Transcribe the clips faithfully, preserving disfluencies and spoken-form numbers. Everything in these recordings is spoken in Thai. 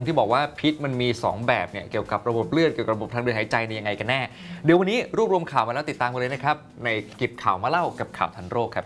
ที่บอกว่าพิษมันมีสองแบบเนี่ยเกี่ยวกับระบบเลือดเกี่ยวกับระบบทางเดินหายใจในยังไงกันแน่เดี๋ยววันนี้รวบรวมข่าวมาแล้วติดตามกันเลยนะครับในกิจข่าวมาเล่ากับข่าวทันโรคครับ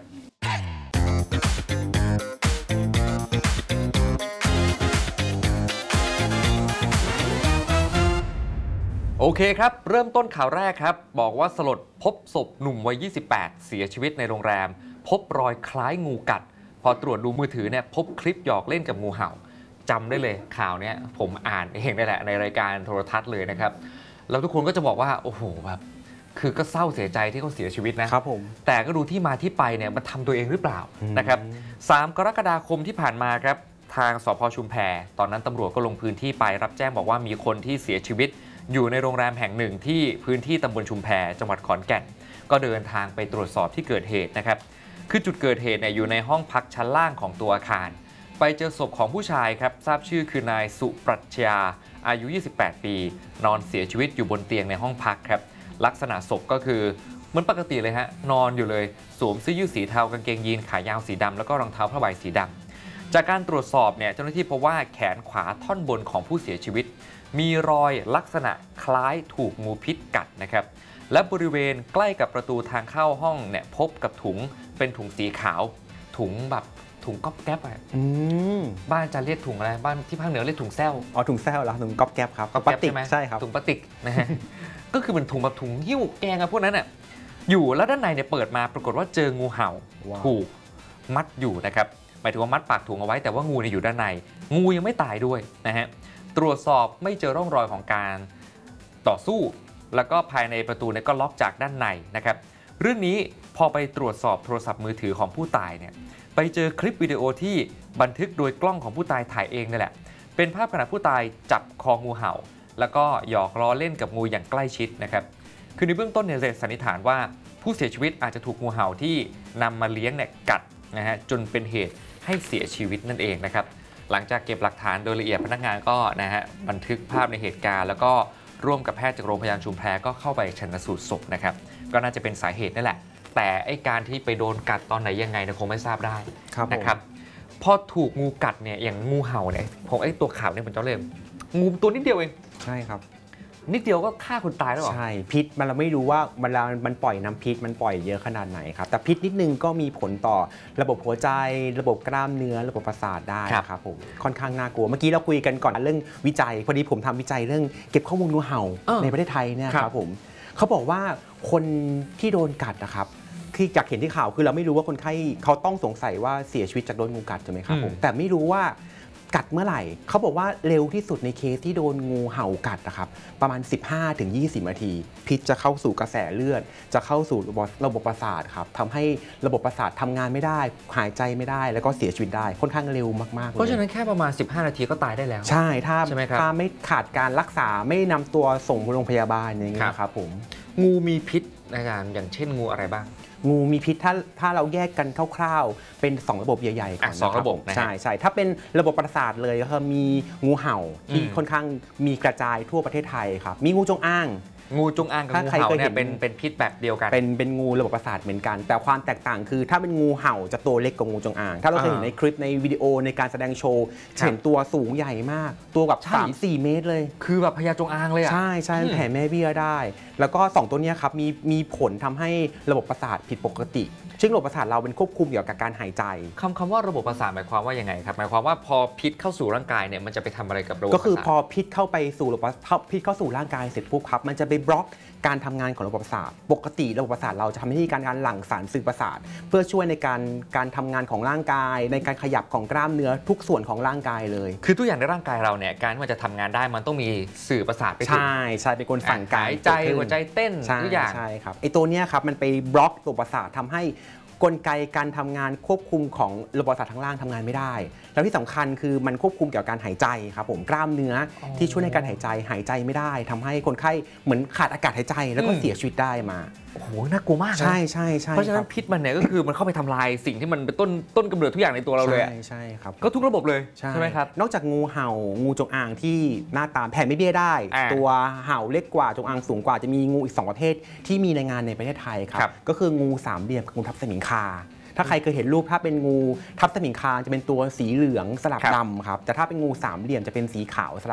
โอเคครับเริ่มต้นข่าวแรกครับบอกว่าสลดพบศพหนุ่มวัยยี่สิบแปดเสียชีวิตในโรงแรมพบรอยคล้ายงูกัดพอตรวจดูมือถือเนี่ยพบคลิปหยอกเล่นกับงูเห่าจำได้เลยข่าวนี้ผมอ่านเองนี่แหละในรายการโทรทัศน์เลยนะครับแล้วทุกคนก็จะบอกว่าโอ้โหแบบคือก็เศร้าเสียใจที่เขาเสียชีวิตนะครับผมแต่ก็ดูที่มาที่ไปเนี่ยมันทำตัวเองหรือเปล่านะครับสามกรกฎาคมที่ผ่านมาครับทางสภ.ชุมแพตอนนั้นตำรวจก็ลงพื้นที่ไปรับแจ้งบอกว่ามีคนที่เสียชีวิตอยู่ในโรงแรมแห่งหนึ่งที่พื้นที่ตำบลชุมแพจังหวัดขอนแก่นก็เดินทางไปตรวจสอบที่เกิดเหตุนะครับคือจุดเกิดเหตุเนี่ยอยู่ในห้องพักชั้นล่างของตัวอาคารไปเจอศพของผู้ชายครับทราบชื่อคือนายสุปรัชญาอายุยี่สิบแปดปีนอนเสียชีวิตอยู่บนเตียงในห้องพักครับลักษณะศพก็คือเหมือนปกติเลยฮะนอนอยู่เลยสวมเสื้อยืดสีเทากางเกงยีนขายาวสีดำแล้วก็รองเท้าผ้าใบสีดำจากการตรวจสอบเนี่ยเจ้าหน้าที่พบว่าแขนขวาท่อนบนของผู้เสียชีวิตมีรอยลักษณะคล้ายถูกงูพิษกัดนะครับและบริเวณใกล้กับประตูทางเข้าห้องเนี่ยพบกับถุงเป็นถุงสีขาวถุงแบบถุงก๊อบแก๊บอะบ้านจะเรียกถุงอะไรบ้านที่ภาคเหนือเรียกถุงแซวอ๋อถุงแซวเหรอถุงก๊อบแก๊บครับก๊อบแก๊บใช่ไหมใช่ครับถุงพลาสติกนะฮะ ก็คือเป็นถุงแบบถุงหิ้วแกงอะพวกนั้นอะอยู่แล้วด้านในเนี่ยเปิดมาปรากฏว่าเจองูเห่า wow. ถูกมัดอยู่นะครับหมายถึงว่ามัดปากถุงเอาไว้แต่ว่างูเนี่ยอยู่ด้านในงูยังไม่ตายด้วยนะฮะตรวจสอบไม่เจอร่องรอยของการต่อสู้แล้วก็ภายในประตูเนี่ยก็ล็อกจากด้านในนะครับเรื่องนี้พอไปตรวจสอบโทรศัพท์มือถือของผู้ตายเนี่ยไปเจอคลิปวิดีโอที่บันทึกโดยกล้องของผู้ตายถ่ายเองนี่แหละเป็นภาพขณะผู้ตายจับคองูเห่าแล้วก็หยอกล้อเล่นกับงูอย่างใกล้ชิดนะครับคือในเบื้องต้นเนี่ยสันนิษฐานว่าผู้เสียชีวิตอาจจะถูกงูเห่าที่นำมาเลี้ยงเนี่ยกัดนะฮะจนเป็นเหตุให้เสียชีวิตนั่นเองนะครับหลังจากเก็บหลักฐานโดยละเอียดพนักงานก็นะฮะบันทึกภาพในเหตุการณ์แล้วก็ร่วมกับแพทย์จากโรงพยาบาลชุมแพก็เข้าไปชันสูตรศพนะครับก็น่าจะเป็นสาเหตุนั่นแหละแต่ไอ้การที่ไปโดนกัดตอนไหนยังไงเนี่ยคงไม่ทราบได้นะครับพอถูกงูกัดเนี่ยอย่างงูเห่าเนี่ยของไอ้ตัวขาวเนี่ยผมจะเรียกงูตัวนิดเดียวเองใช่ครับนิดเดียวก็ฆ่าคนตายแล้วหรอใช่พิษมันเราไม่รู้ว่ามันมันปล่อยน้ำพิษมันปล่อยเยอะขนาดไหนครับแต่พิษนิดนึงก็มีผลต่อระบบหัวใจระบบกล้ามเนื้อระบบประสาทได้ครับผมค่อนข้างน่ากลัวเมื่อกี้เราคุยกันก่อนเรื่องวิจัยพอดีผมทำวิจัยเรื่องเก็บข้อมูลงูเห่าในประเทศไทยเนี่ยครับผมเขาบอกว่าคนที่โดนกัดนะครับคือจากเห็นที่ข่าวคือเราไม่รู้ว่าคนไข้เขาต้องสงสัยว่าเสียชีวิตจากโดนงูกัดใช่ไหมครับผมแต่ไม่รู้ว่ากัดเมื่อไหร่เขาบอกว่าเร็วที่สุดในเคสที่โดนงูเห่ากัดนะครับประมาณ สิบห้าถึงยี่สิบ นาทีพิษจะเข้าสู่กระแสเลือดจะเข้าสู่ระบบระบบประสาทครับทำให้ระบบประสาททำงานไม่ได้หายใจไม่ได้แล้วก็เสียชีวิตได้ค่อนข้างเร็วมากๆเลยเพราะฉะนั้นแค่ประมาณสิบห้านาทีก็ตายได้แล้วใช่ถ้าถ้าไม่ขาดการรักษาไม่นำตัวส่งโรงพยาบาลอย่างเงี้ยครับผมงูมีพิษในการอย่างเช่นงูอะไรบ้างงูมีพิษถ้าถ้าเราแยกกันคร่าวๆเป็นสองระบบใหญ่ๆก่อนสองระบบใช่ใช่ถ้าเป็นระบบประสาทเลยก็คือมีงูเห่าที่ค่อนข้างมีกระจายทั่วประเทศไทยครับมีงูจงอางงูจงอางกับงูเห่าเนี่ยเป็นเป็นพิษแบบเดียวกันเป็นเป็นงูระบบประสาทเหมือนกันแต่ความแตกต่างคือถ้าเป็นงูเห่าจะตัวเล็กกว่างูจงอางถ้าเราเคยเห็นในคลิปในวิดีโอในการแสดงโชว์เห็นตัวสูงใหญ่มากตัวแบบ สามสี่ เมตรเลยคือแบบพญาจงอางเลยอ่ะใช่ใช่แผ่แม่เบี้ยได้แล้วก็สองตัวนี้ครับมีมีผลทำให้ระบบประสาทผิดปกติซึ่งระบบประสาทเราเป็นควบคุมเกี่ยวกับการหายใจคำคำว่าระบบประสาทหมายความว่ายังไงครับหมายความว่าพอพิษเข้าสู่ร่างกายเนี่ยมันจะไปทำอะไรกับระบบก็คือพอพิษเข้าไปสู่ระบบพิษเข้าสู่ร่างกายเสร็จปุ๊บครับมันจะไปบล็อกการทำงานของระบบประสาทปกติระบบประสาทเราจะทำหน้าที่การการหลั่งสารสื่อประสาทเพื่อช่วยในการการทำงานของร่างกายในการขยับของกล้ามเนื้อทุกส่วนของร่างกายเลยคือทุกอย่างในร่างกายเราเนี่ยการที่มันจะทำงานได้มันต้องมีสื่อประสาทไปถึงใช่ใช่เป็นคนสั่งการหายใจหัวใจเต้นทุกอย่างใช่ครับไอ้ตัวเนี้ยครับมันไปบล็อกตัวประสาททำให้กลไกการทำงานควบคุมของระบบประสาททั้งล่างทำงานไม่ได้แล้วที่สำคัญคือมันควบคุมเกี่ยวกับการหายใจครับผมกล้ามเนื้อที่ช่วยในการหายใจหายใจไม่ได้ทำให้คนไข้เหมือนขาดอากาศหายใจแล้วก็เสียชีวิตได้มาโอ้โหน่ากลัวมากใช่ใช่ใช่เพราะฉะนั้นพิษมันเนี่ยก็คือมันเข้าไปทำลายสิ่งที่มันเป็นต้นต้นกำเนิดทุกอย่างในตัวเราเลยใช่ใช่ครับก็ทุกระบบเลยใช่ไหมครับนอกจากงูเห่างูจงอางที่หน้าตาแผ่ไม่เบี้ยได้ตัวเห่าเล็กกว่าจงอางสูงกว่าจะมีงูอีกสองประเภทที่มีในงานในประเทศไทยครับก็คืองูสามเหลี่ยมกับงูทับสมิงคา ถ้าใครเคยเห็นรูปถ้าเป็นงูทับสมิงคาจะเป็นตัวสีเหลืองสลับดำครับแต่ถ้าเป็นงูสามเหลี่ยมจะเป็นสีขาวสลับ